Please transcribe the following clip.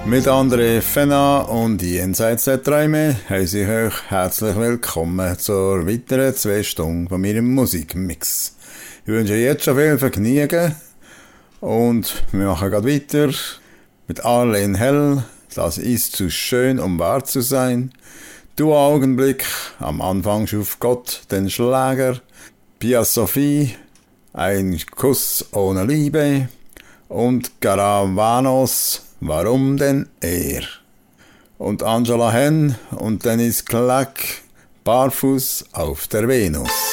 Mit André Fena und Jenseits der Träume heiße ich euch herzlich willkommen zur weiteren 2 Stunden von meinem Musikmix. Ich wünsche jetzt schon viel Vergnügen und wir machen gerade weiter mit Arlene Hell. Das ist zu schön, um wahr zu sein. Du Augenblick, am Anfang schuf Gott den Schläger. Pia Sophie, ein Kuss ohne Liebe. Und Garavanos, warum denn er? Und Angela Henn und Dennis Klack, barfuß auf der Venus.